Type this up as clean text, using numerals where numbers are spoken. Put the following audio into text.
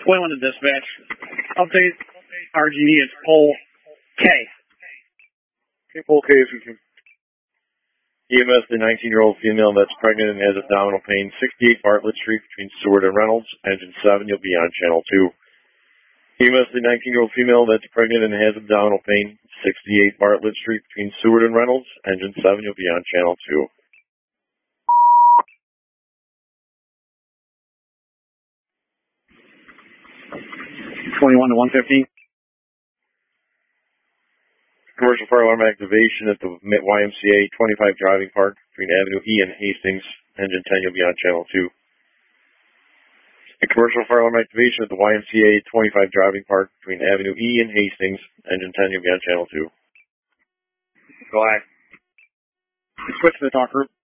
21 to dispatch. Update RGD is pole K. Okay, pole K if you can. EMS, the 19-year-old female that's pregnant and has abdominal pain, 68 Bartlett Street between Seward and Reynolds, engine 7, you'll be on channel 2. EMS, the 19-year-old female that's pregnant and has abdominal pain, 68 Bartlett Street between Seward and Reynolds, engine 7, you'll be on channel 2. (21 to 115). Commercial fire alarm activation at the YMCA 25 driving park between Avenue E and Hastings, engine 10, you'll be on channel 2. A commercial fire alarm activation at the YMCA 25 driving park between Avenue E and Hastings, engine 10, you'll be on channel 2. Go ahead. Switch to the talk group.